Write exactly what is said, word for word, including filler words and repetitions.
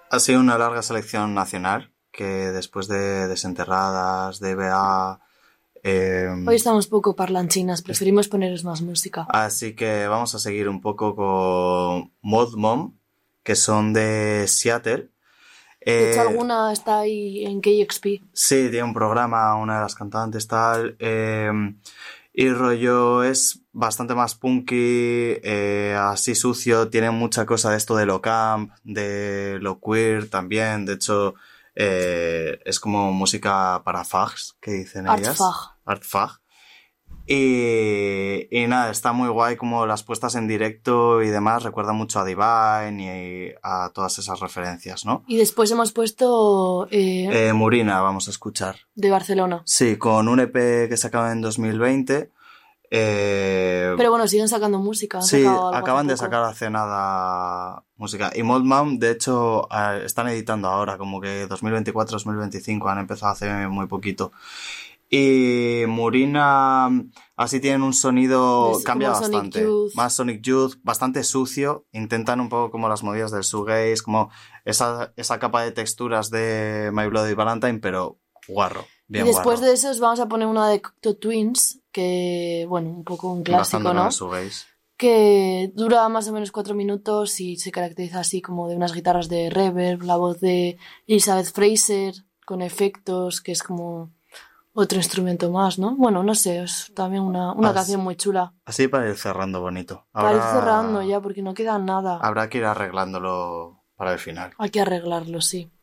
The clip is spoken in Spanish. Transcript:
Ha sido una larga selección nacional que después de Desenterradas, D B A... Eh, Hoy estamos poco parlanchinas, preferimos poneros más música. Así que vamos a seguir un poco con Mod Mom, que son de Seattle. De hecho, Eh, alguna está ahí en K X P. sí, tiene un programa, una de las cantantes, tal. Eh, y rollo es bastante más punky, eh, así sucio, tiene mucha cosa de esto de lo camp, de lo queer también. De hecho, eh, es como música para fags, que dicen ellas. Art fag. Art fag. Y, y nada, está muy guay como las puestas en directo y demás, recuerda mucho a Divine y a todas esas referencias, ¿no? Y después hemos puesto eh, Eh, Murina, vamos a escuchar. de Barcelona. Sí, con un E P que sacaban en dos mil veinte. Eh, Pero bueno, siguen sacando música. Han sí, sacado algo acaban hace de poco. sacar hace nada música. Y Moldman, de hecho, eh, están editando ahora, como que dos mil veinticuatro dos mil veinticinco, han empezado hace muy poquito. Y Murina, así tienen un sonido, Es cambia como Sonic bastante. Youth. Más Sonic Youth, bastante sucio. Intentan un poco como las movidas del shoegaze, como esa, esa capa de texturas de My Bloody Valentine, pero guarro. Bien y después guarro. de eso os vamos a poner una de Cocteau Twins, que, bueno, un poco un clásico, Bastante ¿no? más shoegaze. Que dura más o menos cuatro minutos y se caracteriza así como de unas guitarras de reverb, la voz de Elizabeth Fraser con efectos, que es como otro instrumento más, ¿no? Bueno, no sé, es también una, una As- canción muy chula. Así para ir cerrando bonito. Para ir Habrá- cerrando ya, porque no queda nada. Habrá que ir arreglándolo para el final. Hay que arreglarlo, sí.